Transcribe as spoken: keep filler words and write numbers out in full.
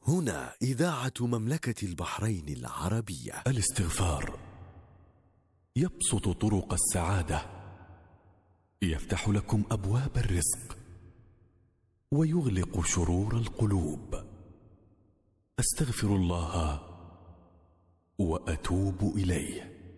هنا إذاعة مملكة البحرين العربية. الاستغفار يبسط طرق السعادة، يفتح لكم أبواب الرزق، ويغلق شرور القلوب. أستغفر الله وأتوب إليه.